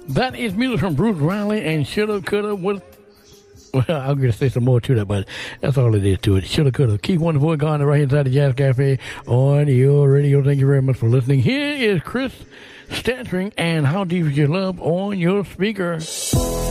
That is music from Bruce Riley and Shoulda Coulda with. Well, I'm going to say some more to that, but that's all it is to it. Shoulda Coulda. Keep Wonder Boy Gone right inside the Jazz Cafe on your radio. Thank you very much for listening. Here is Chris Stanstring and How Deep Is Your Love on your speaker.